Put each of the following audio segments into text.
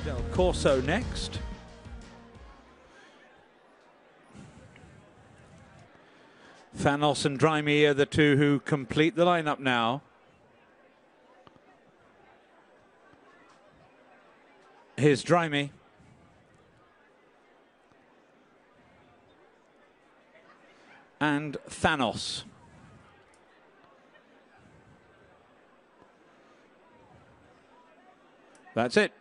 Del Corso next. Thanos and Dryme are the two who complete the lineup now. Here's Dryme. And Thanos. That's it.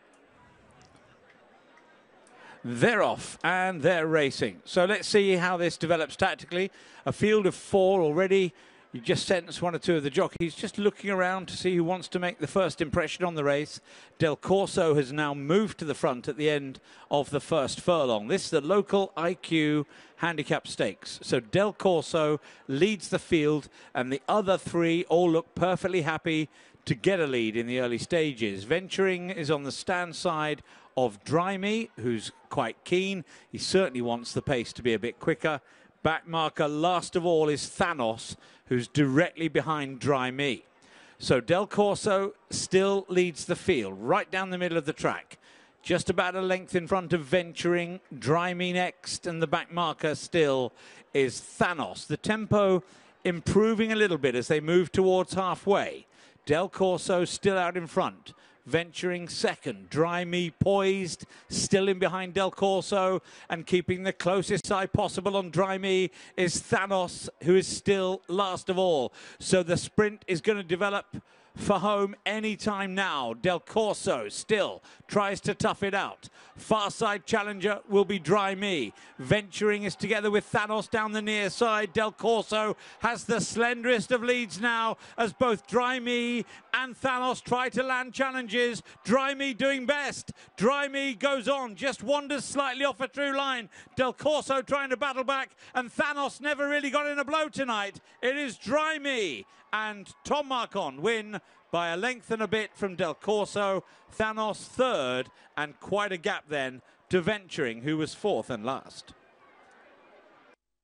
They're off and they're racing. So let's see how this develops tactically. A field of 4 already. You just sentenced 1 or 2 of the jockeys just looking around to see who wants to make the first impression on the race. Del Corso has now moved to the front at the end of the first furlong. This is the local IQ handicap stakes. So Del Corso leads the field and the other 3 all look perfectly happy to get a lead in the early stages. Venturing is on the stand side of Dryme, who's quite keen. He certainly wants the pace to be a bit quicker. Back marker last of all is Thanos, who's directly behind Dryme. So Del Corso still leads the field right down the middle of the track. Just about a length in front of Venturing, Dryme next, and the back marker still is Thanos. The tempo improving a little bit as they move towards halfway. Del Corso still out in front. Venturing second. Dryme poised, still in behind Del Corso, and keeping the closest eye possible on Dryme is Thanos, who is still last of all. So the sprint is going to develop for home any time now. Del Corso still tries to tough it out. Far side challenger will be Dryme. Venturing is together with Thanos down the near side. Del Corso has the slenderest of leads now as both Dryme and Thanos try to land challenges. Dryme doing best. Dryme goes on, just wanders slightly off a true line. Del Corso trying to battle back, and Thanos never really got in a blow tonight. It is Dryme and Tom Marquand win by a length and a bit from Del Corso. Thanos third, and quite a gap then to Venturing, who was 4th and last.